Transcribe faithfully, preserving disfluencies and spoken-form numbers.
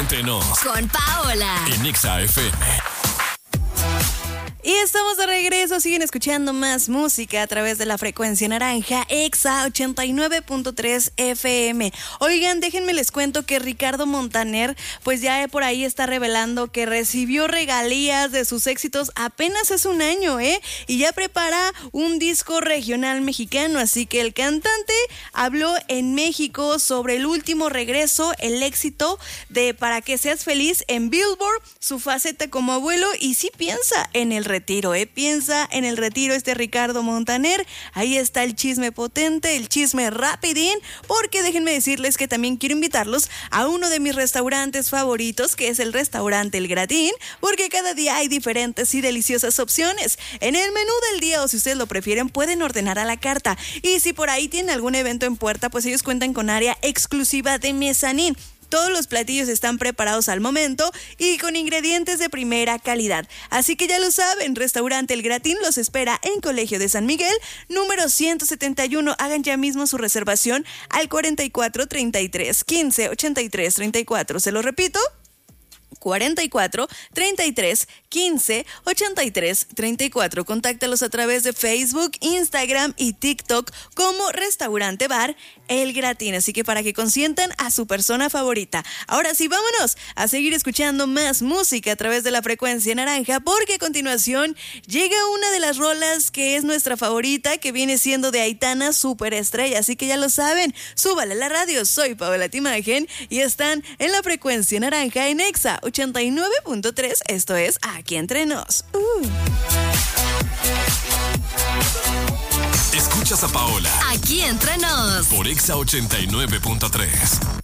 Entre Nos. Con Paola. En Exa F M. Y estamos de regreso, siguen escuchando más música a través de la frecuencia naranja, Exa ochenta y nueve punto tres F M. Oigan, déjenme les cuento que Ricardo Montaner, pues ya por ahí está revelando que recibió regalías de sus éxitos apenas hace un año, ¿eh? Y ya prepara un disco regional mexicano, así que el cantante habló en México sobre el último regreso, el éxito de Para que seas feliz en Billboard, su faceta como abuelo, y sí piensa en el retiro, ¿eh? Piensa en el retiro este Ricardo Montaner. Ahí está el chisme potente, el chisme rapidín, porque déjenme decirles que también quiero invitarlos a uno de mis restaurantes favoritos, que es el restaurante El Gratín, porque cada día hay diferentes y deliciosas opciones. En el menú del día, o si ustedes lo prefieren, pueden ordenar a la carta. Y si por ahí tienen algún evento en puerta, pues ellos cuentan con área exclusiva de mezanín. Todos los platillos están preparados al momento y con ingredientes de primera calidad. Así que ya lo saben, Restaurante El Gratín los espera en Colegio de San Miguel, número ciento setenta y uno. Hagan ya mismo su reservación al cuarenta y cuatro, treinta y tres, quince, ochenta y tres, treinta y cuatro. Se lo repito. cuarenta y cuatro, treinta y tres, quince, ochenta y tres, treinta y cuatro. Contáctalos a través de Facebook, Instagram y TikTok como Restaurante Bar El Gratín. Así que para que consientan a su persona favorita. Ahora sí, vámonos a seguir escuchando más música a través de la frecuencia naranja, porque a continuación llega una de las rolas que es nuestra favorita, que viene siendo de Aitana, Superestrella. Así que ya lo saben, súbale a la radio. Soy Paola Timagen y están en la frecuencia naranja en Exa ochenta y nueve punto tres. Esto es Aquí Entre Nos. Uh. Escuchas a Paola. Aquí Entre Nos. Por Exa ochenta y nueve punto tres.